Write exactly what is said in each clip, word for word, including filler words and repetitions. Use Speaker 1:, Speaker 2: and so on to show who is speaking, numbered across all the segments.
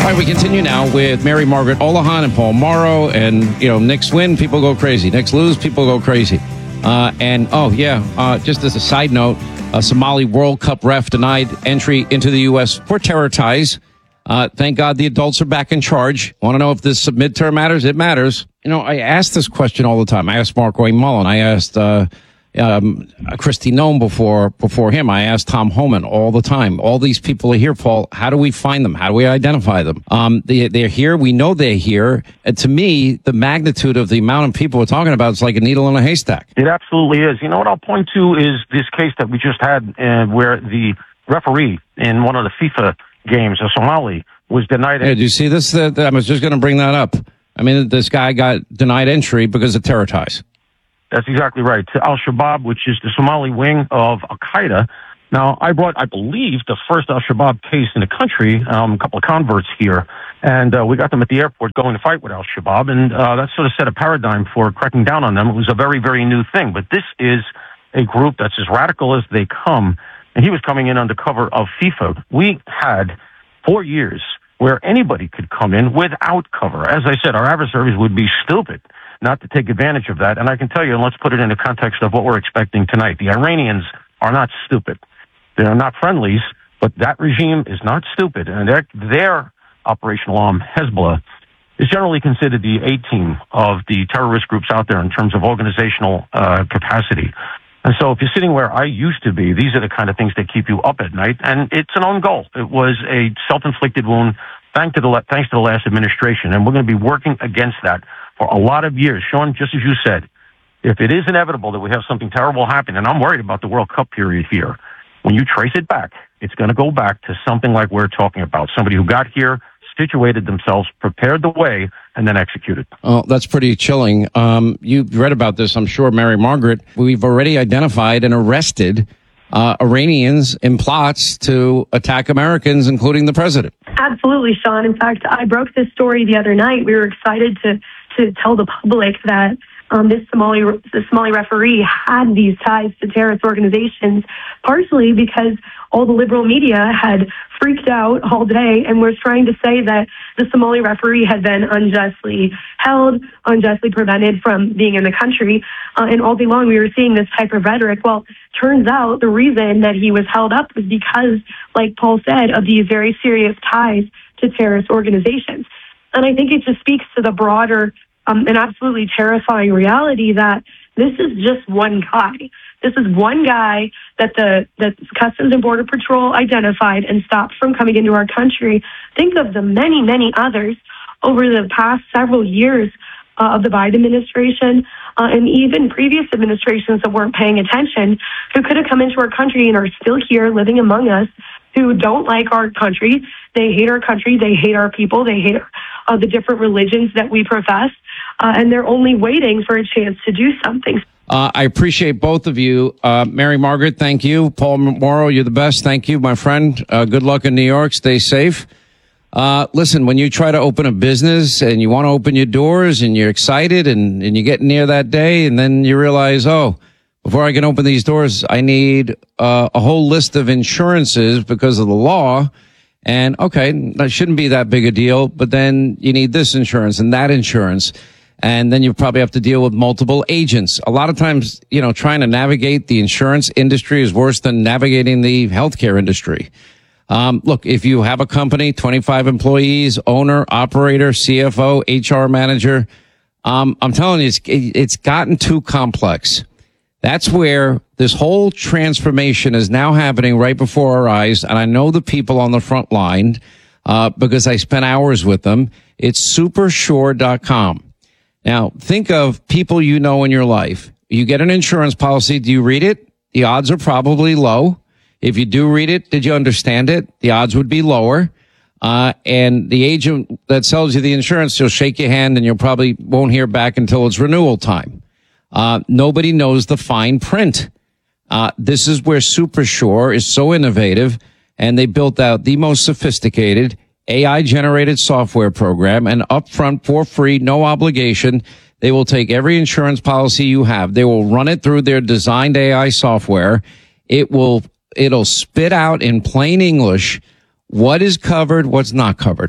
Speaker 1: All right, we continue now with Mary Margaret Olohan and Paul Mauro. And, you know, Knicks win, people go crazy. Knicks lose, people go crazy. Uh, and, oh, yeah, uh, just as a side note, a Somali World Cup ref denied entry into the U S for terror ties. Uh, thank God the adults are back in charge. Want to know if this midterm matters? It matters. You know, I ask this question all the time. I asked Mark Wayne Mullen. I asked uh, um, Christy Nome before before him. I asked Tom Homan all the time. All these people are here, Paul. How do we find them? How do we identify them? Um, they, they're here. We know they're here. And to me, the magnitude of the amount of people we're talking about is like a needle in a haystack.
Speaker 2: It absolutely is. You know what I'll point to is this case that we just had uh, where the referee in one of the FIFA games, a Somali, was denied.
Speaker 1: Yeah, do you see this? Uh, I was just going to bring that up. I mean, this guy got denied entry because of terror ties.
Speaker 2: That's exactly right. To Al-Shabaab, which is the Somali wing of Al-Qaeda. Now, I brought, I believe, the first Al-Shabaab case in the country, um, a couple of converts here, and uh, we got them at the airport going to fight with Al-Shabaab, and uh, that sort of set a paradigm for cracking down on them. It was a very, very new thing, but this is a group that's as radical as they come, and he was coming in under cover of FIFA. We had four years where anybody could come in without cover. As I said, our adversaries would be stupid not to take advantage of that. And I can tell you, and let's put it in the context of what we're expecting tonight. The Iranians are not stupid. They're not friendlies, but that regime is not stupid. And their, their operational arm, Hezbollah, is generally considered the A-team of the terrorist groups out there in terms of organizational uh, capacity. And so if you're sitting where I used to be, these are the kind of things that keep you up at night. And it's an own goal. It was a self-inflicted wound thanks to the, thanks to the last administration. And we're going to be working against that for a lot of years. Sean, just as you said, if it is inevitable that we have something terrible happen, and I'm worried about the World Cup period here, when you trace it back, it's going to go back to something like we're talking about. Somebody who got here, situated themselves, prepared the way, and then executed.
Speaker 1: Oh, that's pretty chilling. Um, you've read about this, I'm sure, Mary Margaret. We've already identified and arrested uh, Iranians in plots to attack Americans, including the president.
Speaker 3: Absolutely, Sean. In fact, I broke this story the other night. We were excited to to tell the public that um, this Somali the Somali referee had these ties to terrorist organizations, partially because all the liberal media had freaked out all day and was trying to say that the Somali referee had been unjustly held, unjustly prevented from being in the country. Uh, and all day long, we were seeing this type of rhetoric. Well, turns out the reason that he was held up was because, like Paul said, of these very serious ties to terrorist organizations. And I think it just speaks to the broader um, and absolutely terrifying reality that this is just one guy. This is one guy that the that Customs and Border Patrol identified and stopped from coming into our country. Think of the many, many others over the past several years uh, of the Biden administration uh, and even previous administrations that weren't paying attention, who could have come into our country and are still here living among us, who don't like our country. They hate our country. They hate our people. They hate uh, the different religions that we profess. Uh, and they're only waiting for a chance to do something.
Speaker 1: Uh, I appreciate both of you. Uh, Mary Margaret, thank you. Paul Mauro, you're the best. Thank you, my friend. Uh, good luck in New York. Stay safe. Uh, listen, when you try to open a business and you want to open your doors and you're excited and, and you get near that day and then you realize, oh, before I can open these doors, I need uh, a whole list of insurances because of the law. And okay, that shouldn't be that big a deal, but then you need this insurance and that insurance. And then you probably have to deal with multiple agents. A lot of times, you know, trying to navigate the insurance industry is worse than navigating the healthcare industry. Um, look, if you have a company, twenty-five employees, owner, operator, C F O, H R manager, um, I'm telling you, it's, it's gotten too complex. That's where this whole transformation is now happening right before our eyes. And I know the people on the front line, uh, because I spent hours with them. It's super sure dot com. Now, think of people you know in your life. You get an insurance policy. Do you read it? The odds are probably low. If you do read it, did you understand it? The odds would be lower. Uh, and the agent that sells you the insurance, he'll shake your hand and you'll probably won't hear back until it's renewal time. Uh, nobody knows the fine print. Uh, this is where SuperSure is so innovative, and they built out the most sophisticated A I-generated software program, and upfront for free, no obligation, they will take every insurance policy you have. They will run it through their designed A I software. It will, it'll spit out in plain English what is covered, what's not covered.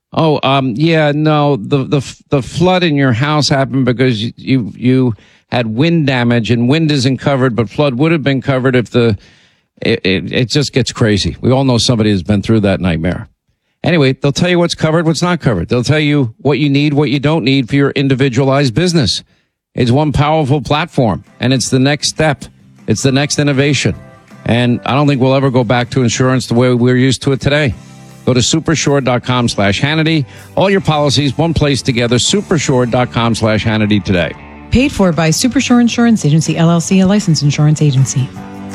Speaker 1: Oh, um, yeah, no, the, the, the flood in your house happened because you, you had wind damage, and wind isn't covered, but flood would have been covered if the, it, it, it just gets crazy. We all know somebody who's been through that nightmare. Anyway, they'll tell you what's covered, what's not covered. They'll tell you what you need, what you don't need for your individualized business. It's one powerful platform, and it's the next step. It's the next innovation. And I don't think we'll ever go back to insurance the way we're used to it today. Go to supersure.com slash Hannity. All your policies, one place together, supersure.com slash Hannity today.
Speaker 4: Paid for by Supersure Insurance Agency, L L C, a licensed insurance agency.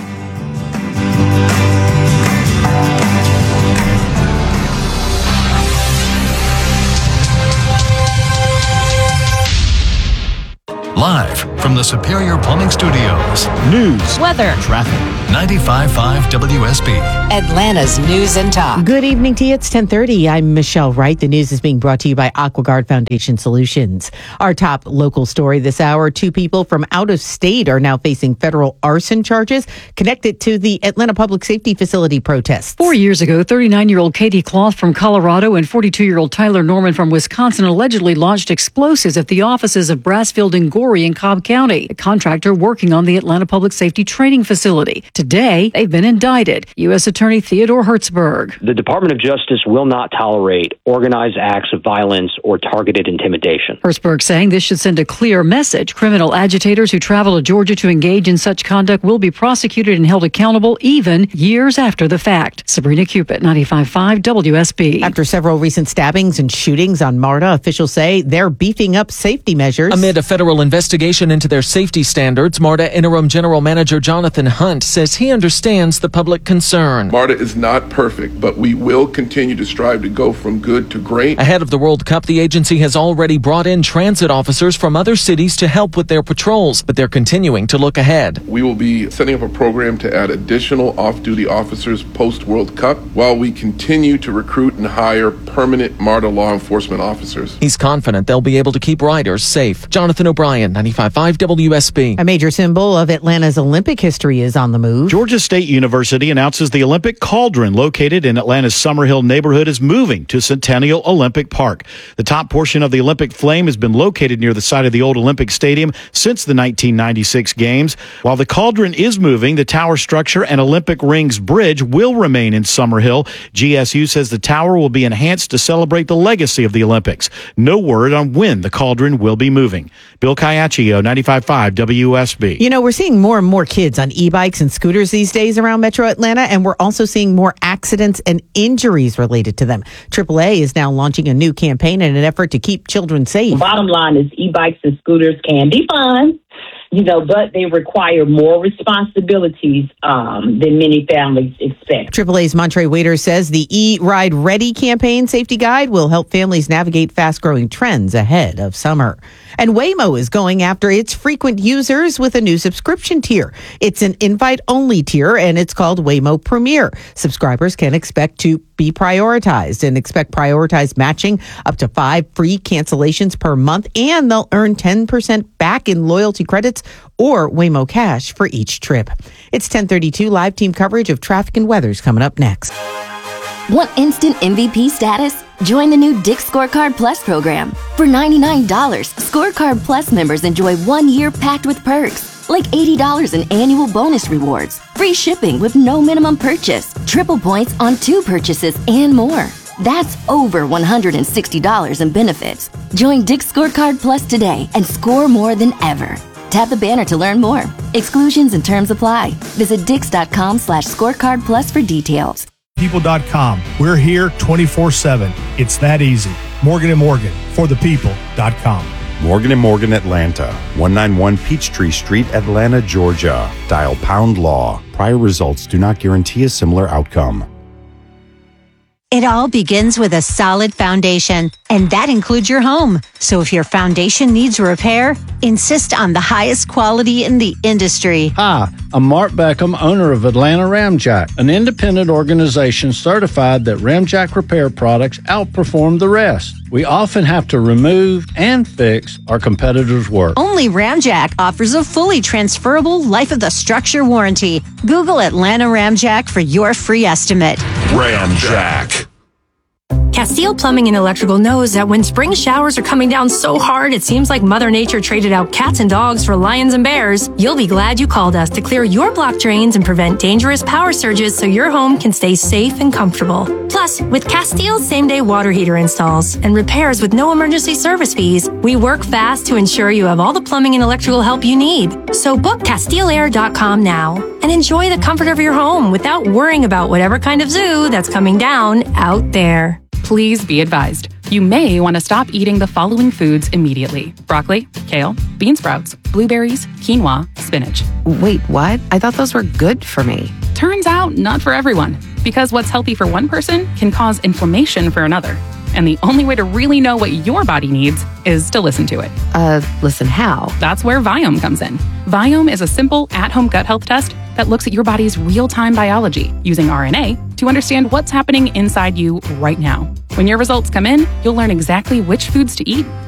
Speaker 5: Live from the Superior Plumbing Studios.
Speaker 6: News,
Speaker 7: weather,
Speaker 5: traffic. ninety-five point five W S B.
Speaker 7: Atlanta's News and Talk.
Speaker 6: Good evening to you. It's ten thirty. I'm Michelle Wright. The news is being brought to you by AquaGuard Foundation Solutions. Our top local story this hour, two people from out of state are now facing federal arson charges connected to the Atlanta Public Safety Facility protests.
Speaker 8: Four years ago, thirty-nine-year-old Katie Cloth from Colorado and forty-two-year-old Tyler Norman from Wisconsin allegedly launched explosives at the offices of Brassfield and Gorey in Cobb County, a contractor working on the Atlanta Public Safety Training Facility. Today, they've been indicted. U S Attorney Theodore Hertzberg.
Speaker 9: The Department of Justice will not tolerate organized acts of violence or targeted intimidation.
Speaker 8: Hertzberg saying this should send a clear message. Criminal agitators who travel to Georgia to engage in such conduct will be prosecuted and held accountable even years after the fact. Sabrina Cupid, ninety-five point five W S B.
Speaker 6: After several recent stabbings and shootings on MARTA, officials say they're beefing up safety measures.
Speaker 10: Amid a federal investigation into their safety standards, MARTA Interim General Manager Jonathan Hunt says he understands the public concern.
Speaker 11: MARTA is not perfect, but we will continue to strive to go from good to great.
Speaker 10: Ahead of the World Cup, the agency has already brought in transit officers from other cities to help with their patrols, but they're continuing to look ahead.
Speaker 11: We will be setting up a program to add additional off-duty officers post-World Cup while we continue to recruit and hire permanent MARTA law enforcement officers.
Speaker 10: He's confident they'll be able to keep riders safe. Jonathan O'Brien, ninety-five point five W S B.
Speaker 6: A major symbol of Atlanta's Olympic history is on the move.
Speaker 12: Georgia State University announces the Olympic Cauldron located in Atlanta's Summerhill neighborhood is moving to Centennial Olympic Park. The top portion of the Olympic flame has been located near the site of the old Olympic Stadium since the nineteen ninety-six games. While the cauldron is moving, the tower structure and Olympic Rings Bridge will remain in Summerhill. G S U says the tower will be enhanced to celebrate the legacy of the Olympics. No word on when the cauldron will be moving. Bill Caiaccio, ninety-five point five W S B.
Speaker 6: You know, we're seeing more and more kids on e-bikes and scooters these days around Metro Atlanta, and we're also seeing more accidents and injuries related to them. triple A is now launching a new campaign in an effort to keep children safe.
Speaker 13: Bottom line is e-bikes and scooters can be fun, you know, but they require more responsibilities um, than many families expect.
Speaker 6: triple A's Montre Waiter says the E-Ride Ready campaign safety guide will help families navigate fast-growing trends ahead of summer. And Waymo is going after its frequent users with a new subscription tier. It's an invite-only tier, and it's called Waymo Premier. Subscribers can expect to be prioritized and expect prioritized matching up to five free cancellations per month, and they'll earn ten percent back in loyalty credits or Waymo Cash for each trip. It's ten thirty-two. Live team coverage of traffic and weather's coming up next.
Speaker 14: Want instant M V P status? Join the new Dick's Scorecard Plus program. For ninety-nine dollars, Scorecard Plus members enjoy one year packed with perks, like eighty dollars in annual bonus rewards, free shipping with no minimum purchase, triple points on two purchases, and more. That's over one hundred sixty dollars in benefits. Join Dick's Scorecard Plus today and score more than ever. Tap the banner to learn more. Exclusions and terms apply. Visit dix.com slash scorecard plus for details.
Speaker 15: people dot com. We're here twenty-four seven. It's that easy. Morgan and Morgan, for the people dot com.
Speaker 16: Morgan and Morgan Atlanta, one ninety-one Peachtree Street, Atlanta, Georgia. Dial pound law. Prior results do not guarantee a similar outcome.
Speaker 17: It all begins with a solid foundation, and that includes your home. So if your foundation needs repair, insist on the highest quality in the industry.
Speaker 18: Hi, I'm Mark Beckham, owner of Atlanta Ramjack, an independent organization certified that Ramjack repair products outperform the rest. We often have to remove and fix our competitors' work.
Speaker 17: Only Ramjack offers a fully transferable life of the structure warranty. Google Atlanta Ramjack for your free estimate.
Speaker 5: Ramjack.
Speaker 19: Castile Plumbing and Electrical knows that when spring showers are coming down so hard it seems like Mother Nature traded out cats and dogs for lions and bears, you'll be glad you called us to clear your blocked drains and prevent dangerous power surges so your home can stay safe and comfortable. Plus, with Castile's same-day water heater installs and repairs with no emergency service fees, we work fast to ensure you have all the plumbing and electrical help you need. So book Castile Air dot com now and enjoy the comfort of your home without worrying about whatever kind of zoo that's coming down out there.
Speaker 20: Please be advised. You may want to stop eating the following foods immediately: broccoli, kale, bean sprouts, blueberries, quinoa, spinach.
Speaker 21: Wait, what? I thought those were good for me.
Speaker 20: Turns out, not for everyone. Because what's healthy for one person can cause inflammation for another. And the only way to really know what your body needs is to listen to it.
Speaker 21: Uh, listen how?
Speaker 20: That's where Viome comes in. Viome is a simple, at-home gut health test that looks at your body's real-time biology using R N A to understand what's happening inside you right now. When your results come in, you'll learn exactly which foods to eat